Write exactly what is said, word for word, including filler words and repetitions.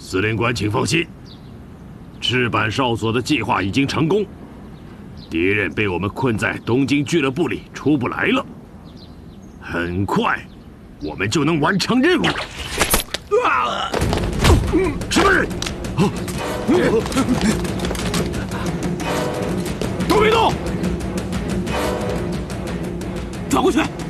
司令官，请放心，赤坂哨所的计划已经成功，敌人被我们困在东京俱乐部里出不来了。很快，我们就能完成任务。啊！什么人？ 动没动？转过去。